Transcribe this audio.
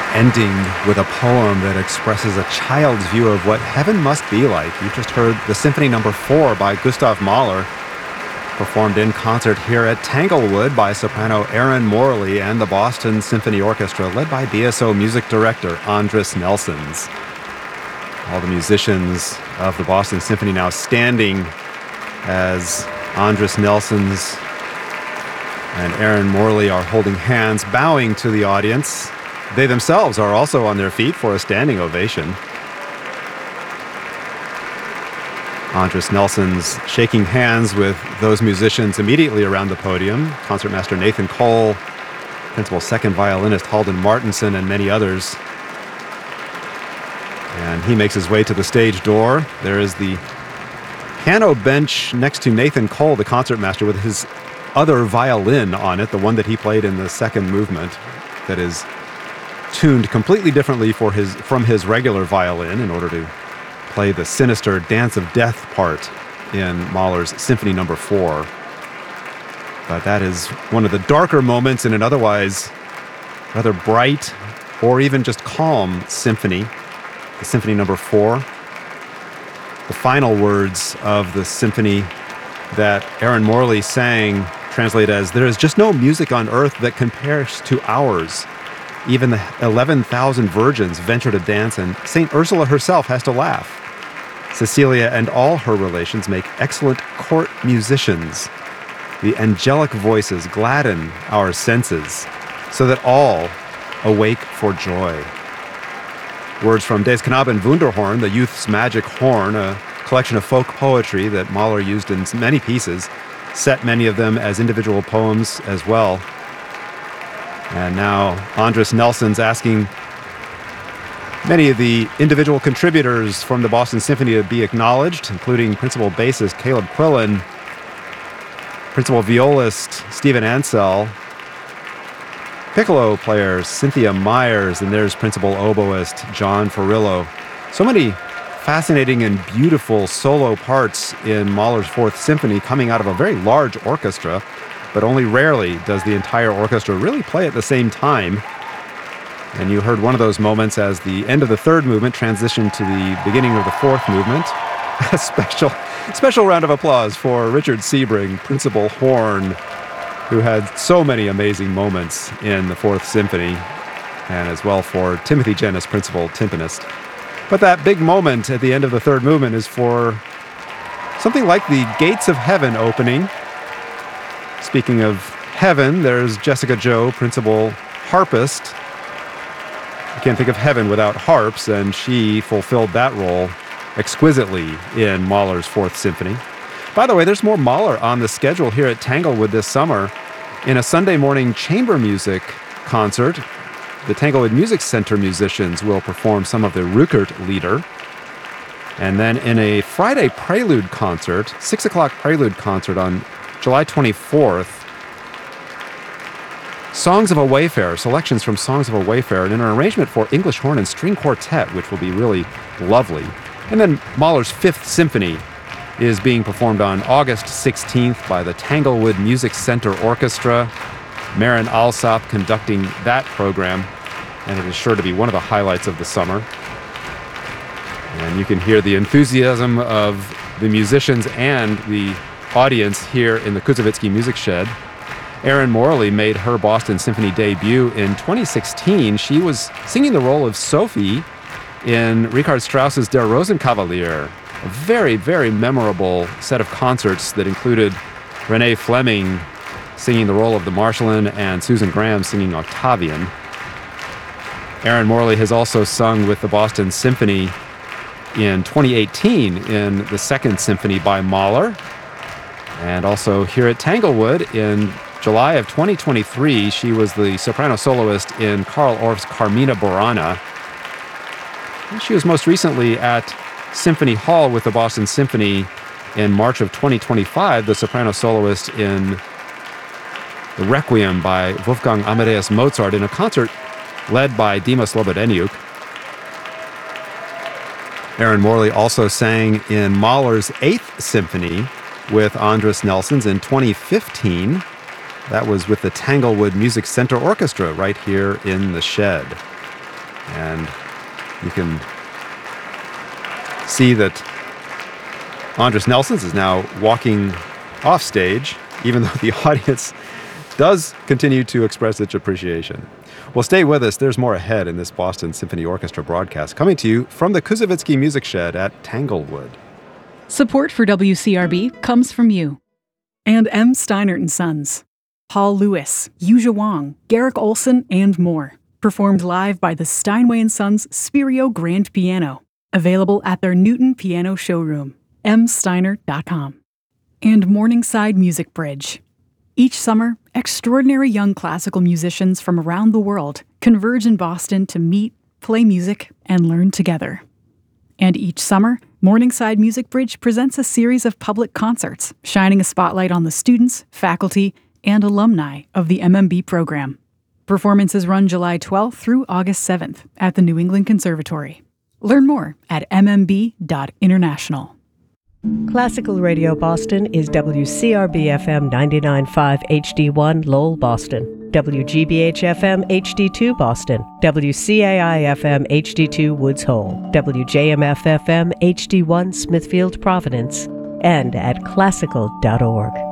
ending with a poem that expresses a child's view of what heaven must be like. You just heard the Symphony No. 4 by Gustav Mahler, performed in concert here at Tanglewood by soprano Erin Morley and the Boston Symphony Orchestra, led by BSO music director Andris Nelsons. All the musicians of the Boston Symphony now standing as Andris Nelsons and Erin Morley are holding hands, bowing to the audience. They themselves are also on their feet for a standing ovation. Andris Nelsons shaking hands with those musicians immediately around the podium. Concertmaster Nathan Cole, principal second violinist Halden Martinson, and many others. And he makes his way to the stage door. There is the piano bench next to Nathan Cole, the concertmaster, with his other violin on it, the one that he played in the second movement, that is tuned completely differently from his regular violin in order to play the sinister Dance of Death part in Mahler's Symphony No. 4. But that is one of the darker moments in an otherwise rather bright or even just calm symphony, the Symphony No. 4. The final words of the symphony that Erin Morley sang translate as, "There is just no music on earth that compares to ours. Even the 11,000 virgins venture to dance, and St. Ursula herself has to laugh. Cecilia and all her relations make excellent court musicians. The angelic voices gladden our senses, so that all awake for joy." Words from Des Knaben Wunderhorn, the youth's magic horn, a collection of folk poetry that Mahler used in many pieces, set many of them as individual poems as well. And now Andris Nelsons asking many of the individual contributors from the Boston Symphony to be acknowledged, including principal bassist Caleb Quillen, principal violist Stephen Ansell, piccolo players Cynthia Myers, and there's principal oboist John Farillo. So many fascinating and beautiful solo parts in Mahler's Fourth Symphony coming out of a very large orchestra, but only rarely does the entire orchestra really play at the same time. And you heard one of those moments as the end of the third movement transitioned to the beginning of the fourth movement. A special round of applause for Richard Sebring, principal horn, who had so many amazing moments in the Fourth Symphony, and as well for Timothy Jennis, principal timpanist. But that big moment at the end of the third movement is for something like the Gates of Heaven opening. Speaking of heaven, there's Jessica Joe, principal harpist. You can't think of heaven without harps, and she fulfilled that role exquisitely in Mahler's Fourth Symphony. By the way, there's more Mahler on the schedule here at Tanglewood this summer. In a Sunday morning chamber music concert, the Tanglewood Music Center musicians will perform some of the Rückert Lieder. And then in a Friday prelude concert, 6 o'clock prelude concert on July 24th, Songs of a Wayfarer, selections from Songs of a Wayfarer, and an arrangement for English horn and string quartet, which will be really lovely. And then Mahler's Fifth Symphony is being performed on August 16th by the Tanglewood Music Center Orchestra. Marin Alsop conducting that program, and it is sure to be one of the highlights of the summer. And you can hear the enthusiasm of the musicians and the audience here in the Kuzovitsky Music Shed. Erin Morley made her Boston Symphony debut in 2016. She was singing the role of Sophie in Richard Strauss's Der Rosenkavalier, a very, very memorable set of concerts that included Renee Fleming singing the role of the Marschallin and Susan Graham singing Octavian. Erin Morley has also sung with the Boston Symphony in 2018 in the Second Symphony by Mahler, and also here at Tanglewood in July of 2023, she was the soprano soloist in Carl Orff's Carmina Burana. And she was most recently at Symphony Hall with the Boston Symphony in March of 2025, the soprano soloist in the Requiem by Wolfgang Amadeus Mozart in a concert led by Dima Slobodeniuk. Erin Morley also sang in Mahler's Eighth Symphony with Andris Nelsons in 2015. That was with the Tanglewood Music Center Orchestra right here in the shed. And you can see that Andris Nelsons is now walking off stage, even though the audience does continue to express its appreciation. Well, stay with us. There's more ahead in this Boston Symphony Orchestra broadcast, coming to you from the Kuzovitsky Music Shed at Tanglewood. Support for WCRB comes from you. And M. Steinert & Sons. Paul Lewis, Yuja Wang, Garrick Olson, and more. Performed live by the Steinway & Sons Spirio Grand Piano. Available at their Newton Piano Showroom, msteiner.com. And Morningside Music Bridge. Each summer, extraordinary young classical musicians from around the world converge in Boston to meet, play music, and learn together. And each summer, Morningside Music Bridge presents a series of public concerts, shining a spotlight on the students, faculty, and alumni of the MMB program. Performances run July 12th through August 7th at the New England Conservatory. Learn more at mmb.international. Classical Radio Boston is WCRB-FM 99.5 HD1 Lowell, Boston, WGBH-FM HD2 Boston, WCAI-FM HD2 Woods Hole, WJMF-FM HD1 Smithfield, Providence, and at classical.org.